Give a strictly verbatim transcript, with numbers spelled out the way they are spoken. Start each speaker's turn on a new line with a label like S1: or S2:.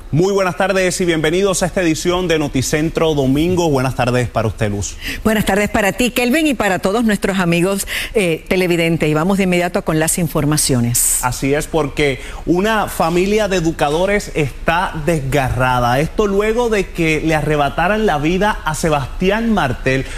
S1: Muy buenas tardes y bienvenidos a esta edición de Noticentro Domingo. Buenas tardes para usted, Luz.
S2: Buenas tardes para ti, Kelvin, y para todos nuestros amigos eh, televidentes. Y vamos de inmediato con las informaciones.
S1: Así es, porque una familia de educadores está desgarrada. Esto luego de que le arrebataran la vida a Sebastián Martel,